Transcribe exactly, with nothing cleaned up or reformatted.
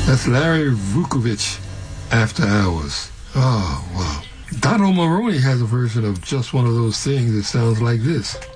That's Larry Vukovich, After Hours. Oh, wow. Donald Maroney has a version of just one of those things that sounds like this.